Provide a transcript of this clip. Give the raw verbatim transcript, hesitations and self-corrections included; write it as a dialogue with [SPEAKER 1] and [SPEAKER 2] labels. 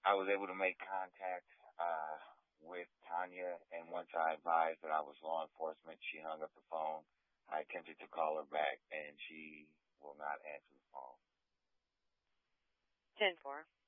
[SPEAKER 1] I was able to make contact uh, with Tanya, and once I advised that I was law enforcement, she hung up the phone. I attempted to call her back, and she will not answer the phone.
[SPEAKER 2] ten four.